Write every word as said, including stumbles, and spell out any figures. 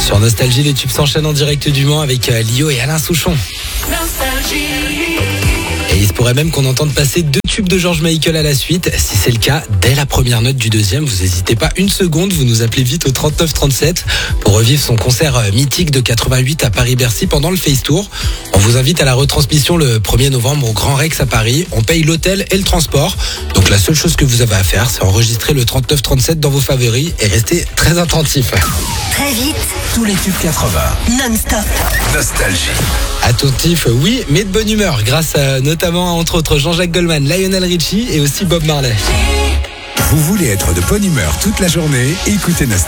Sur Nostalgie, les tubes s'enchaînent en direct du Mans avec euh, Lio et Alain Souchon. Nostalgie. Et il se pourrait même qu'on entende passer deux tubes de George Michael à la suite. Si c'est le cas, dès la première note du deuxième, vous n'hésitez pas une seconde, vous nous appelez vite au trente-neuf trente-sept pour revivre son concert mythique de quatre-vingt-huit à Paris-Bercy pendant le Face Tour. On vous invite à la retransmission le premier novembre au Grand Rex à Paris. On paye l'hôtel et le transport. Donc la seule chose que vous avez à faire, c'est enregistrer le trente-neuf trente-sept dans vos favoris et rester très attentif. Très vite, Tous les tubes quatre-vingts. non-stop. Nostalgie. Attentif, oui, mais de bonne humeur, grâce à, notamment à, entre autres, Jean-Jacques Goldman, Lionel Richie et aussi Bob Marley. Vous voulez être de bonne humeur toute la journée? Écoutez Nostalgie.